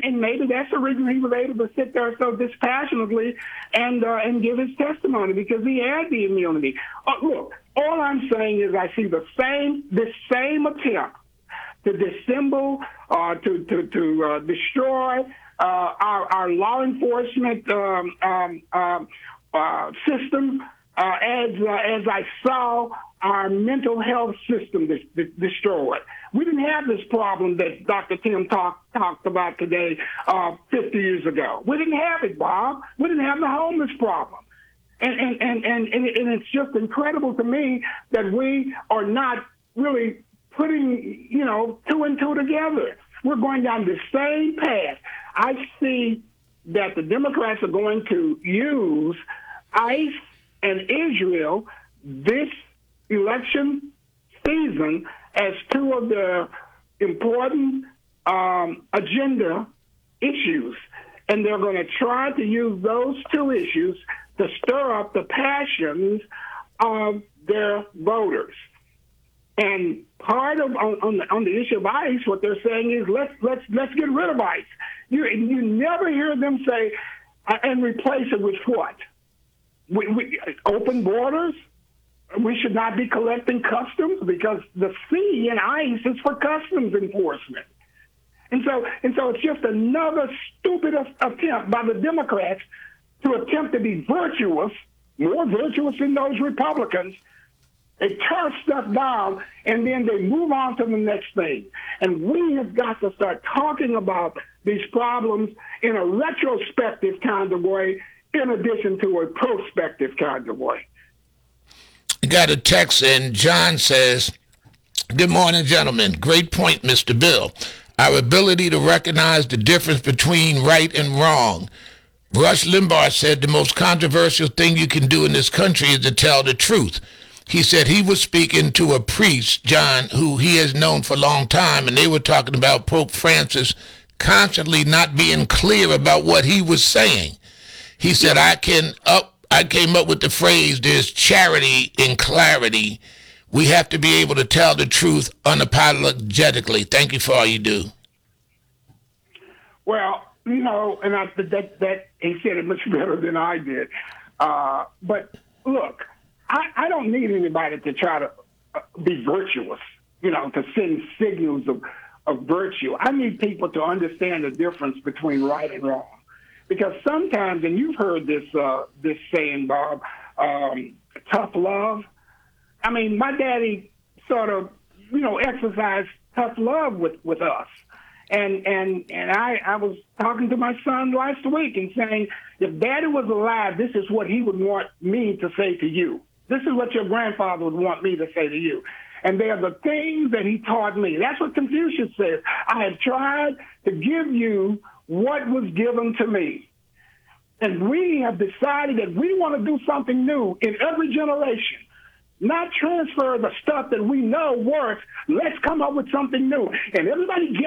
and maybe that's the reason he was able to sit there so dispassionately and give his testimony, because he had the immunity. Look, all I'm saying is I see the same attempt to dissemble, to destroy our law enforcement system, as I saw our mental health system destroyed. We didn't have this problem that Dr. Tim talked about today 50 years ago. We didn't have it, Bob. We didn't have the homeless problem. And it's just incredible to me that we are not really putting, two and two together. We're going down the same path. I see that the Democrats are going to use ICE and Israel this election season as two of the important agenda issues. And they're going to try to use those two issues to stir up the passions of their voters. And part of on the issue of ICE, what they're saying is let's get rid of ICE. You never hear them say and replace it with what? We open borders. We should not be collecting customs, because the C in ICE is for customs enforcement. And so it's just another stupid attempt by the Democrats to attempt to be virtuous, more virtuous than those Republicans. They tear stuff down, and then they move on to the next thing. And we have got to start talking about these problems in a retrospective kind of way, in addition to a prospective kind of way. You got a text, and John says, "Good morning, gentlemen. Great point, Mr. Bill. Our ability to recognize the difference between right and wrong. Rush Limbaugh said the most controversial thing you can do in this country is to tell the truth. He said he was speaking to a priest, John, who he has known for a long time, and they were talking about Pope Francis constantly not being clear about what he was saying. He said, I came up with the phrase, there's charity in clarity. We have to be able to tell the truth unapologetically. Thank you for all you do." Well, and that he said it much better than I did. But look, I don't need anybody to try to be virtuous, to send signals of virtue. I need people to understand the difference between right and wrong. Because sometimes, and you've heard this saying, Bob, tough love. I mean, my daddy sort of, exercised tough love with us. And I was talking to my son last week and saying, if Daddy was alive, this is what he would want me to say to you. This is what your grandfather would want me to say to you. And they are the things that he taught me. That's what Confucius says. I have tried to give you what was given to me. And we have decided that we want to do something new in every generation. Not transfer the stuff that we know works. Let's come up with something new. And everybody